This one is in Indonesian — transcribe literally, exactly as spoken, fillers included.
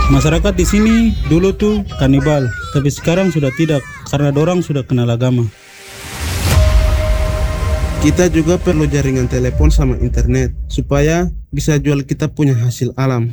Masyarakat di sini dulu tuh kanibal, tapi sekarang sudah tidak karena dorang sudah kenal agama. Kita juga perlu jaringan telepon sama internet supaya bisa jual kita punya hasil alam.